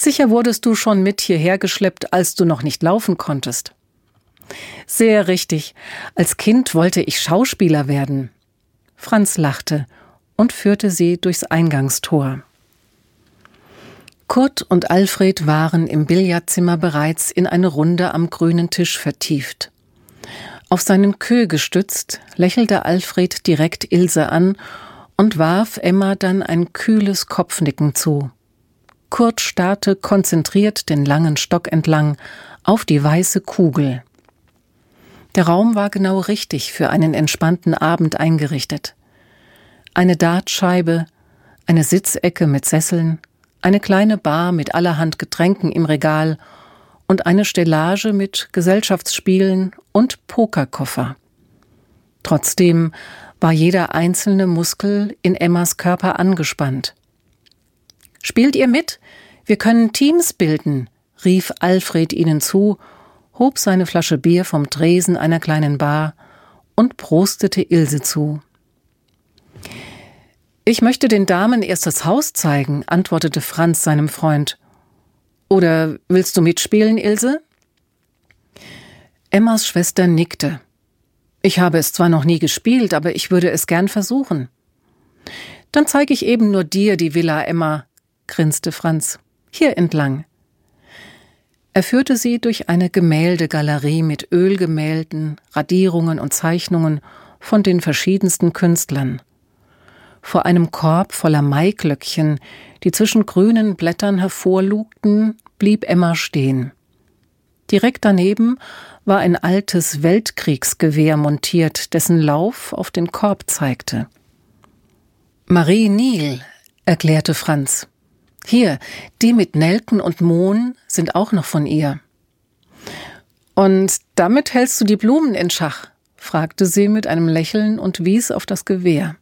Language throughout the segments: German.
Sicher wurdest du schon mit hierher geschleppt, als du noch nicht laufen konntest. Sehr richtig. Als Kind wollte ich Schauspieler werden. Franz lachte und führte sie durchs Eingangstor. Kurt und Alfred waren im Billardzimmer bereits in eine Runde am grünen Tisch vertieft. Auf seinen Queue gestützt, lächelte Alfred direkt Ilse an und warf Emma dann ein kühles Kopfnicken zu. Kurt starrte konzentriert den langen Stock entlang auf die weiße Kugel. Der Raum war genau richtig für einen entspannten Abend eingerichtet. Eine Dartscheibe, eine Sitzecke mit Sesseln, eine kleine Bar mit allerhand Getränken im Regal und eine Stellage mit Gesellschaftsspielen und Pokerkoffer. Trotzdem war jeder einzelne Muskel in Emmas Körper angespannt. »Spielt ihr mit? Wir können Teams bilden«, rief Alfred ihnen zu, hob seine Flasche Bier vom Tresen einer kleinen Bar und prostete Ilse zu. »Ich möchte den Damen erst das Haus zeigen«, antwortete Franz seinem Freund. »Oder willst du mitspielen, Ilse?« Emmas Schwester nickte. »Ich habe es zwar noch nie gespielt, aber ich würde es gern versuchen.« »Dann zeige ich eben nur dir die Villa, Emma«, grinste Franz. »Hier entlang.« Er führte sie durch eine Gemäldegalerie mit Ölgemälden, Radierungen und Zeichnungen von den verschiedensten Künstlern. Vor einem Korb voller Maiglöckchen, die zwischen grünen Blättern hervorlugten, blieb Emma stehen. Direkt daneben war ein altes Weltkriegsgewehr montiert, dessen Lauf auf den Korb zeigte. »Marie Neal«, erklärte Franz. »Hier, die mit Nelken und Mohn sind auch noch von ihr.« »Und damit hältst du die Blumen in Schach?«, fragte sie mit einem Lächeln und wies auf das Gewehr.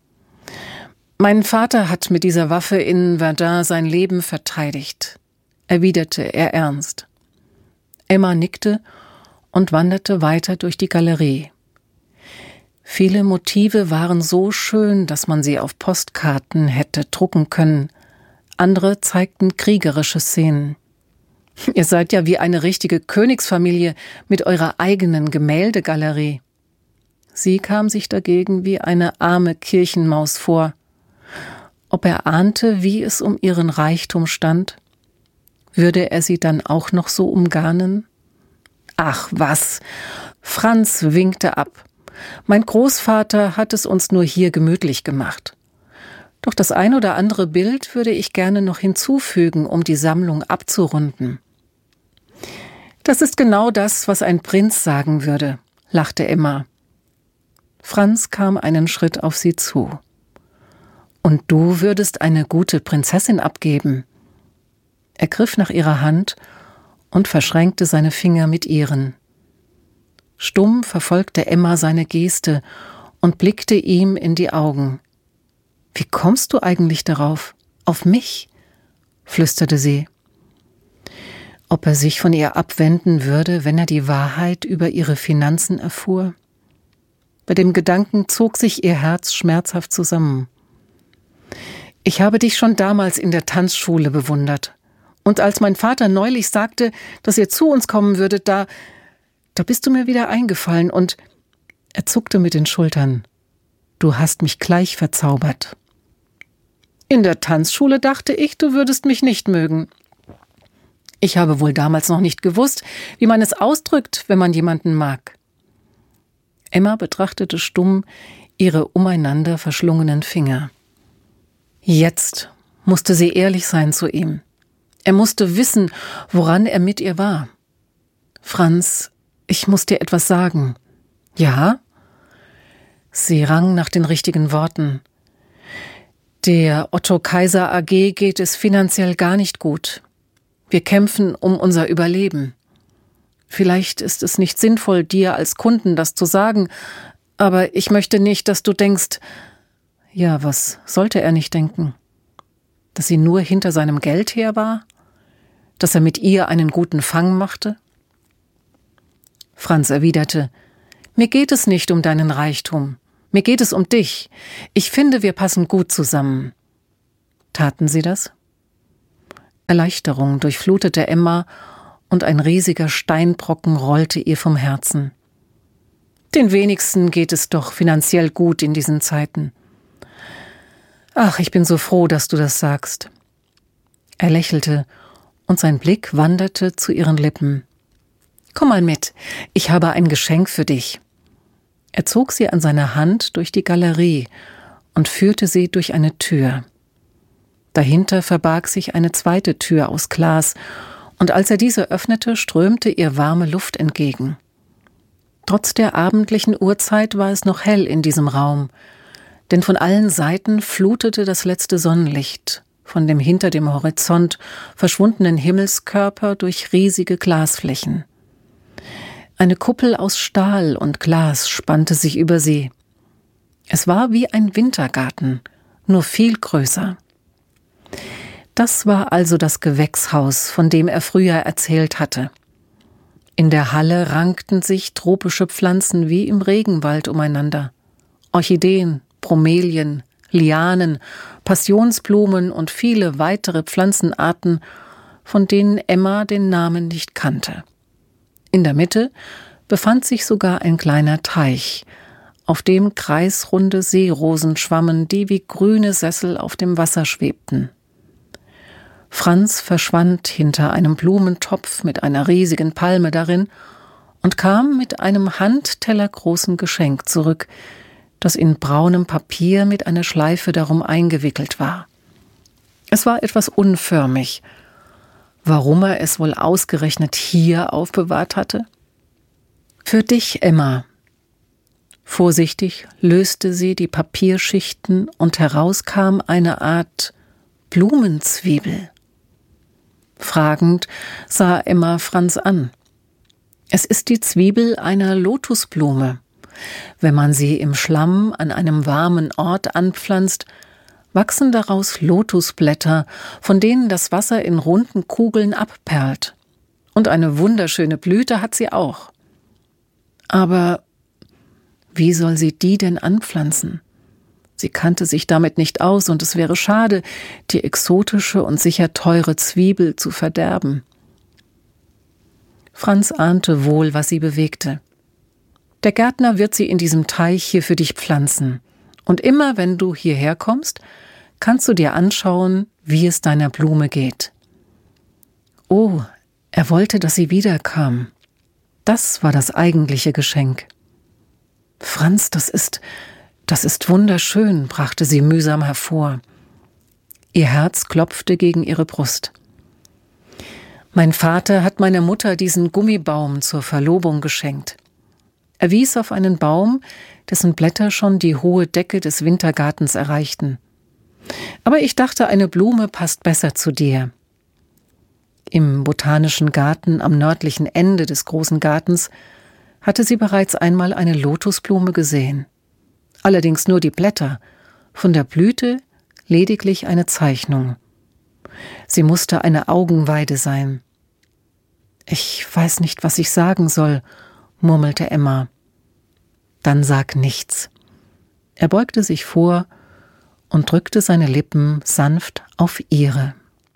»Mein Vater hat mit dieser Waffe in Verdun sein Leben verteidigt«, erwiderte er ernst. Emma nickte und wanderte weiter durch die Galerie. Viele Motive waren so schön, dass man sie auf Postkarten hätte drucken können. Andere zeigten kriegerische Szenen. »Ihr seid ja wie eine richtige Königsfamilie mit eurer eigenen Gemäldegalerie.« Sie kam sich dagegen wie eine arme Kirchenmaus vor. Ob er ahnte, wie es um ihren Reichtum stand? Würde er sie dann auch noch so umgarnen? »Ach was«, Franz winkte ab. »Mein Großvater hat es uns nur hier gemütlich gemacht. Doch das ein oder andere Bild würde ich gerne noch hinzufügen, um die Sammlung abzurunden.« »Das ist genau das, was ein Prinz sagen würde«, lachte Emma. Franz kam einen Schritt auf sie zu. »Und du würdest eine gute Prinzessin abgeben.« Er griff nach ihrer Hand und verschränkte seine Finger mit ihren. Stumm verfolgte Emma seine Geste und blickte ihm in die Augen. »Wie kommst du eigentlich darauf? Auf mich?«, flüsterte sie. Ob er sich von ihr abwenden würde, wenn er die Wahrheit über ihre Finanzen erfuhr? Bei dem Gedanken zog sich ihr Herz schmerzhaft zusammen. »Ich habe dich schon damals in der Tanzschule bewundert. Und als mein Vater neulich sagte, dass ihr zu uns kommen würdet, da bist du mir wieder eingefallen und...« Er zuckte mit den Schultern. »Du hast mich gleich verzaubert.« »In der Tanzschule dachte ich, du würdest mich nicht mögen.« »Ich habe wohl damals noch nicht gewusst, wie man es ausdrückt, wenn man jemanden mag.« Emma betrachtete stumm ihre umeinander verschlungenen Finger. Jetzt musste sie ehrlich sein zu ihm. Er musste wissen, woran er mit ihr war. »Franz, ich muss dir etwas sagen.« »Ja?« Sie rang nach den richtigen Worten. »Der Otto Kaiser AG geht es finanziell gar nicht gut. Wir kämpfen um unser Überleben. Vielleicht ist es nicht sinnvoll, dir als Kunden das zu sagen, aber ich möchte nicht, dass du denkst...« Ja, was sollte er nicht denken? Dass sie nur hinter seinem Geld her war? Dass er mit ihr einen guten Fang machte? Franz erwiderte: »Mir geht es nicht um deinen Reichtum. Mir geht es um dich. Ich finde, wir passen gut zusammen.« Taten sie das? Erleichterung durchflutete Emma und ein riesiger Steinbrocken rollte ihr vom Herzen. Den wenigsten geht es doch finanziell gut in diesen Zeiten. Ach, ich bin so froh, dass du das sagst. Er lächelte und sein Blick wanderte zu ihren Lippen. Komm mal mit, ich habe ein Geschenk für dich. Er zog sie an seiner Hand durch die Galerie und führte sie durch eine Tür. Dahinter verbarg sich eine zweite Tür aus Glas, und als er diese öffnete, strömte ihr warme Luft entgegen. Trotz der abendlichen Uhrzeit war es noch hell in diesem Raum, denn von allen Seiten flutete das letzte Sonnenlicht von dem hinter dem Horizont verschwundenen Himmelskörper durch riesige Glasflächen. Eine Kuppel aus Stahl und Glas spannte sich über sie. Es war wie ein Wintergarten, nur viel größer. Das war also das Gewächshaus, von dem er früher erzählt hatte. In der Halle rankten sich tropische Pflanzen wie im Regenwald umeinander. Orchideen, Bromelien, Lianen, Passionsblumen und viele weitere Pflanzenarten, von denen Emma den Namen nicht kannte. In der Mitte befand sich sogar ein kleiner Teich, auf dem kreisrunde Seerosen schwammen, die wie grüne Sessel auf dem Wasser schwebten. Franz verschwand hinter einem Blumentopf mit einer riesigen Palme darin und kam mit einem handtellergroßen Geschenk zurück, das in braunem Papier mit einer Schleife darum eingewickelt war. Es war etwas unförmig. Warum er es wohl ausgerechnet hier aufbewahrt hatte? Für dich, Emma. Vorsichtig löste sie die Papierschichten und heraus kam eine Art Blumenzwiebel. Fragend sah Emma Franz an. Es ist die Zwiebel einer Lotusblume. Wenn man sie im Schlamm an einem warmen Ort anpflanzt, wachsen daraus Lotusblätter, von denen das Wasser in runden Kugeln abperlt. Und eine wunderschöne Blüte hat sie auch. Aber wie soll sie die denn anpflanzen? Sie kannte sich damit nicht aus und es wäre schade, die exotische und sicher teure Zwiebel zu verderben. Franz ahnte wohl, was sie bewegte. Der Gärtner wird sie in diesem Teich hier für dich pflanzen. Und immer, wenn du hierher kommst, kannst du dir anschauen, wie es deiner Blume geht. Oh, er wollte, dass sie wiederkam. Das war das eigentliche Geschenk. Franz, das ist wunderschön, brachte sie mühsam hervor. Ihr Herz klopfte gegen ihre Brust. Mein Vater hat meiner Mutter diesen Gummibaum zur Verlobung geschenkt. Er wies auf einen Baum, dessen Blätter schon die hohe Decke des Wintergartens erreichten. Aber ich dachte, eine Blume passt besser zu dir. Im botanischen Garten am nördlichen Ende des großen Gartens hatte sie bereits einmal eine Lotusblume gesehen. Allerdings nur die Blätter, von der Blüte lediglich eine Zeichnung. Sie musste eine Augenweide sein. Ich weiß nicht, was ich sagen soll, murmelte Emma. Dann sag nichts. Er beugte sich vor und drückte seine Lippen sanft auf ihre.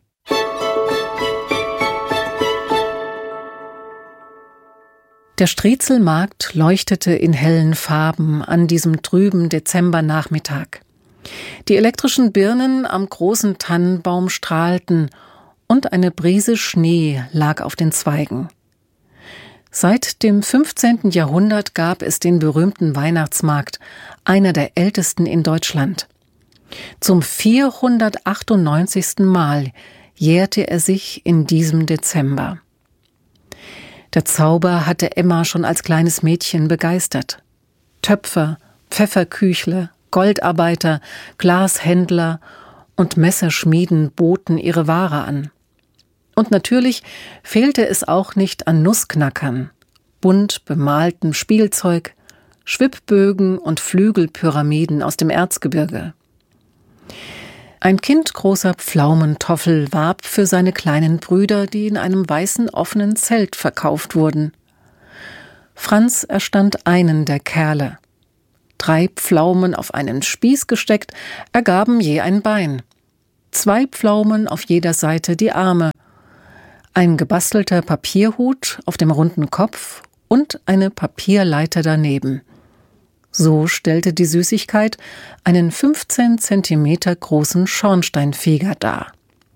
Der Striezelmarkt leuchtete in hellen Farben an diesem trüben Dezembernachmittag. Die elektrischen Birnen am großen Tannenbaum strahlten und eine Brise Schnee lag auf den Zweigen. Seit dem 15. Jahrhundert gab es den berühmten Weihnachtsmarkt, einer der ältesten in Deutschland. Zum 498. Mal jährte er sich in diesem Dezember. Der Zauber hatte Emma schon als kleines Mädchen begeistert. Töpfer, Pfefferküchler, Goldarbeiter, Glashändler und Messerschmieden boten ihre Ware an. Und natürlich fehlte es auch nicht an Nussknackern, bunt bemaltem Spielzeug, Schwibbögen und Flügelpyramiden aus dem Erzgebirge. Ein kindgroßer Pflaumentoffel warb für seine kleinen Brüder, die in einem weißen offenen Zelt verkauft wurden. Franz erstand einen der Kerle. 3 Pflaumen auf einen Spieß gesteckt, ergaben je ein Bein. 2 Pflaumen auf jeder Seite die Arme, ein gebastelter Papierhut auf dem runden Kopf und eine Papierleiter daneben. So stellte die Süßigkeit einen 15 Zentimeter großen Schornsteinfeger dar.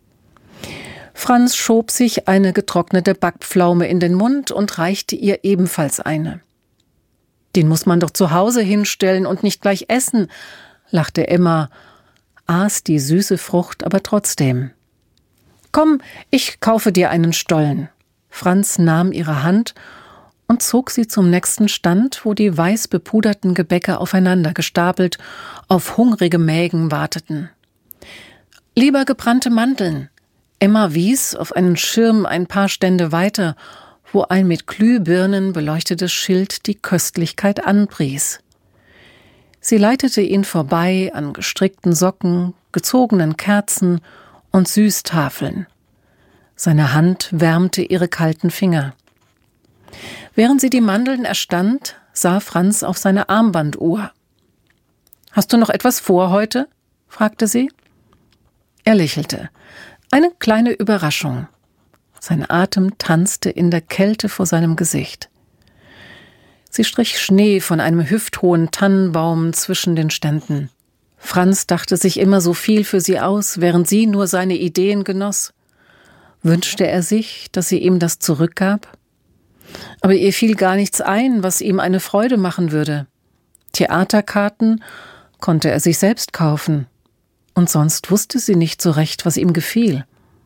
Franz schob sich eine getrocknete Backpflaume in den Mund und reichte ihr ebenfalls eine. »Den muss man doch zu Hause hinstellen und nicht gleich essen«, lachte Emma, aß die süße Frucht aber trotzdem. »Komm, ich kaufe dir einen Stollen.« Franz nahm ihre Hand und zog sie zum nächsten Stand, wo die weiß bepuderten Gebäcke aufeinander gestapelt auf hungrige Mägen warteten. »Lieber gebrannte Mandeln«, Emma wies auf einen Schirm ein paar Stände weiter, wo ein mit Glühbirnen beleuchtetes Schild die Köstlichkeit anpries. Sie leitete ihn vorbei an gestrickten Socken, gezogenen Kerzen und Süßtafeln. Seine Hand wärmte ihre kalten Finger. Während sie die Mandeln erstand, sah Franz auf seine Armbanduhr. »Hast du noch etwas vor heute?« fragte sie. Er lächelte. Eine kleine Überraschung. Sein Atem tanzte in der Kälte vor seinem Gesicht. Sie strich Schnee von einem hüfthohen Tannenbaum zwischen den Ständen. Franz dachte sich immer so viel für sie aus, während sie nur seine Ideen genoss. Wünschte er sich, dass sie ihm das zurückgab? Aber ihr fiel gar nichts ein, was ihm eine Freude machen würde. Theaterkarten konnte er sich selbst kaufen. Und sonst wusste sie nicht so recht, was ihm gefiel.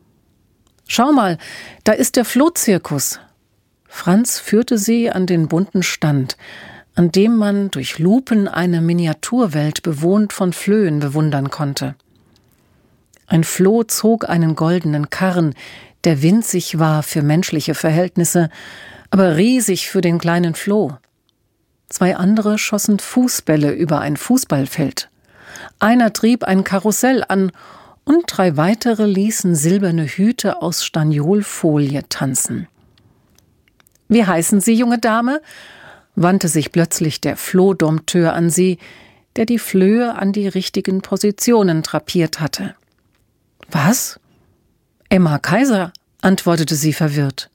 »Schau mal, da ist der Flohzirkus.« Franz führte sie an den bunten Stand, an dem man durch Lupen eine Miniaturwelt bewohnt von Flöhen bewundern konnte. Ein Floh zog einen goldenen Karren, der winzig war für menschliche Verhältnisse, aber riesig für den kleinen Floh. 2 andere schossen Fußbälle über ein Fußballfeld. Einer trieb ein Karussell an und 3 weitere ließen silberne Hüte aus Staniolfolie tanzen. »Wie heißen Sie, junge Dame?« wandte sich plötzlich der Flohdompteur an sie, der die Flöhe an die richtigen Positionen drapiert hatte. »Was?« »Emma Kaiser«, antwortete sie verwirrt.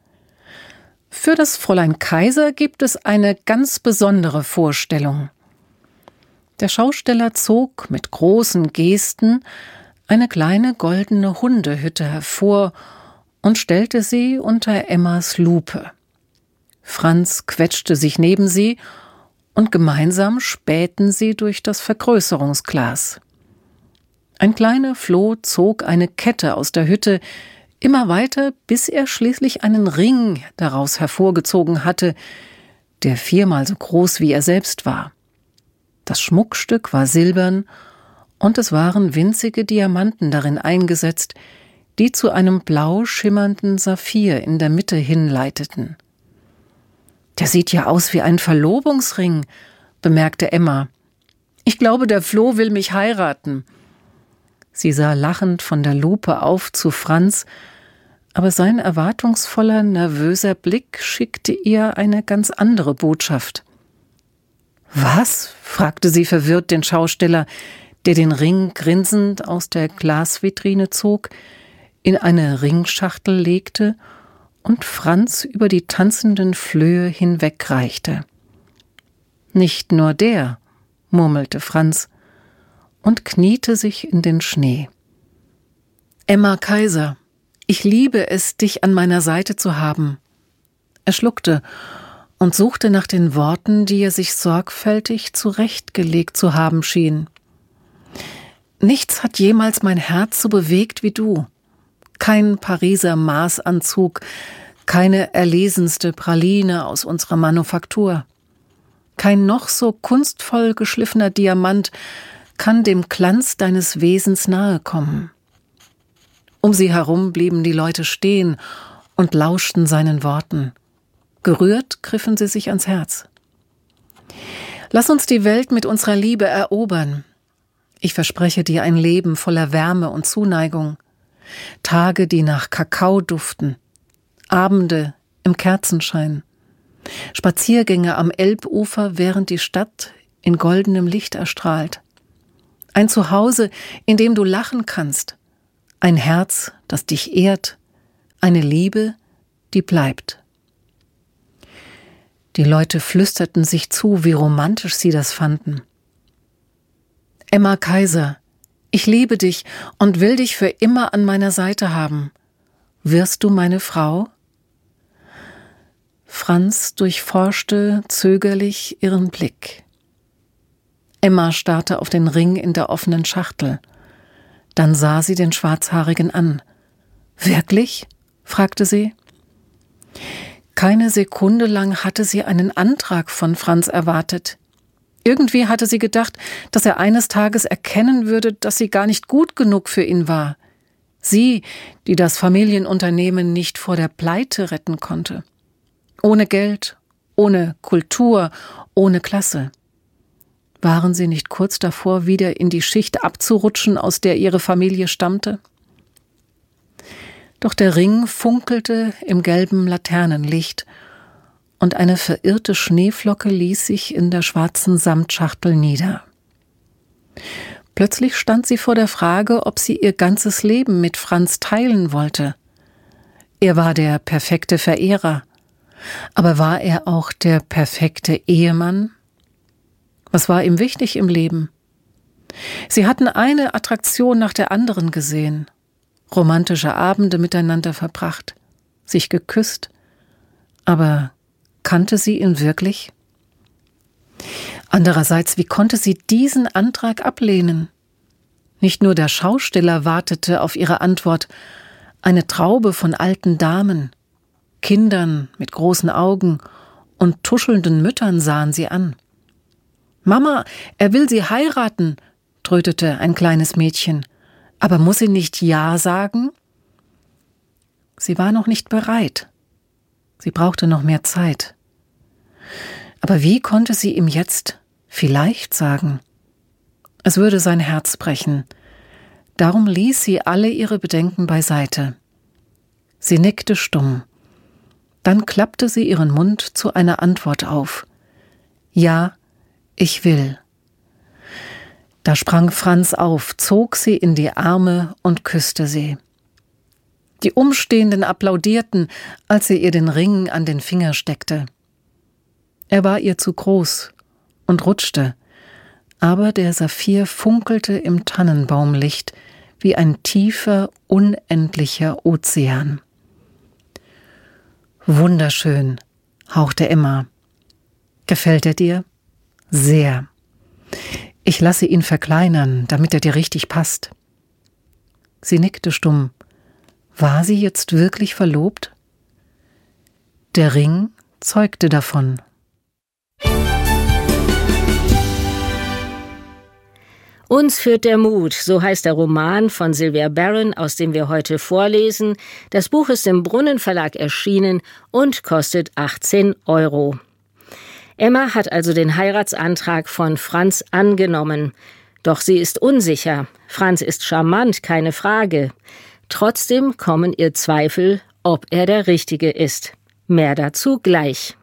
»Für das Fräulein Kaiser gibt es eine ganz besondere Vorstellung.« Der Schausteller zog mit großen Gesten eine kleine goldene Hundehütte hervor und stellte sie unter Emmas Lupe. Franz quetschte sich neben sie und gemeinsam spähten sie durch das Vergrößerungsglas. Ein kleiner Floh zog eine Kette aus der Hütte, immer weiter, bis er schließlich einen Ring daraus hervorgezogen hatte, der 4-mal so groß wie er selbst war. Das Schmuckstück war silbern und es waren winzige Diamanten darin eingesetzt, die zu einem blau schimmernden Saphir in der Mitte hinleiteten. »Der sieht ja aus wie ein Verlobungsring«, bemerkte Emma. »Ich glaube, der Floh will mich heiraten.« Sie sah lachend von der Lupe auf zu Franz, aber sein erwartungsvoller, nervöser Blick schickte ihr eine ganz andere Botschaft. »Was?« fragte sie verwirrt den Schausteller, der den Ring grinsend aus der Glasvitrine zog, in eine Ringschachtel legte und Franz über die tanzenden Flöhe hinwegreichte. »Nicht nur der«, murmelte Franz und kniete sich in den Schnee. »Emma Kaiser, ich liebe es, dich an meiner Seite zu haben.« Er schluckte und suchte nach den Worten, die er sich sorgfältig zurechtgelegt zu haben schien. »Nichts hat jemals mein Herz so bewegt wie du. Kein Pariser Maßanzug, keine erlesenste Praline aus unserer Manufaktur. Kein noch so kunstvoll geschliffener Diamant kann dem Glanz deines Wesens nahe kommen.« Um sie herum blieben die Leute stehen und lauschten seinen Worten. Gerührt griffen sie sich ans Herz. »Lass uns die Welt mit unserer Liebe erobern. Ich verspreche dir ein Leben voller Wärme und Zuneigung. Tage, die nach Kakao duften. Abende im Kerzenschein. Spaziergänge am Elbufer, während die Stadt in goldenem Licht erstrahlt. Ein Zuhause, in dem du lachen kannst. ein Herz, das dich ehrt, eine Liebe, die bleibt. Die Leute flüsterten sich zu, wie romantisch sie das fanden. Emma Kaiser, ich liebe dich und will dich für immer an meiner Seite haben. Wirst du meine Frau? Franz durchforschte zögerlich ihren Blick. Emma starrte auf den Ring in der offenen Schachtel. Dann sah sie den Schwarzhaarigen an. »Wirklich?« fragte sie. Keine Sekunde lang hatte sie einen Antrag von Franz erwartet. Irgendwie hatte sie gedacht, dass er eines Tages erkennen würde, dass sie gar nicht gut genug für ihn war. Sie, die das Familienunternehmen nicht vor der Pleite retten konnte. Ohne Geld, ohne Kultur, ohne Klasse. Waren sie nicht kurz davor, wieder in die Schicht abzurutschen, aus der ihre Familie stammte? Doch der Ring funkelte im gelben Laternenlicht und eine verirrte Schneeflocke ließ sich in der schwarzen Samtschachtel nieder. Plötzlich stand sie vor der Frage, ob sie ihr ganzes Leben mit Franz teilen wollte. Er war der perfekte Verehrer, aber war er auch der perfekte Ehemann? Was war ihm wichtig im Leben? Sie hatten eine Attraktion nach der anderen gesehen, romantische Abende miteinander verbracht, sich geküsst, aber kannte sie ihn wirklich? Andererseits, wie konnte sie diesen Antrag ablehnen? Nicht nur der Schausteller wartete auf ihre Antwort, eine Traube von alten Damen, Kindern mit großen Augen und tuschelnden Müttern sahen sie an. »Mama, er will sie heiraten«, trötete ein kleines Mädchen. »Aber muss sie nicht Ja sagen?« Sie war noch nicht bereit. Sie brauchte noch mehr Zeit. Aber wie konnte sie ihm jetzt vielleicht sagen? Es würde sein Herz brechen. Darum ließ sie alle ihre Bedenken beiseite. Sie nickte stumm. Dann klappte sie ihren Mund zu einer Antwort auf. »Ja, ich will.« Da sprang Franz auf, zog sie in die Arme und küsste sie. Die Umstehenden applaudierten, als sie ihr den Ring an den Finger steckte. Er war ihr zu groß und rutschte, aber der Saphir funkelte im Tannenbaumlicht wie ein tiefer, unendlicher Ozean. »Wunderschön«, hauchte Emma. »Gefällt er dir?« »Sehr. Ich lasse ihn verkleinern, damit er dir richtig passt.« Sie nickte stumm. War sie jetzt wirklich verlobt? Der Ring zeugte davon. Uns führt der Mut, so heißt der Roman von Sylvia Barron, aus dem wir heute vorlesen. Das Buch ist im Brunnen Verlag erschienen und kostet 18 €. Emma hat also den Heiratsantrag von Franz angenommen. Doch sie ist unsicher. Franz ist charmant, keine Frage. Trotzdem kommen ihr Zweifel, ob er der Richtige ist. Mehr dazu gleich.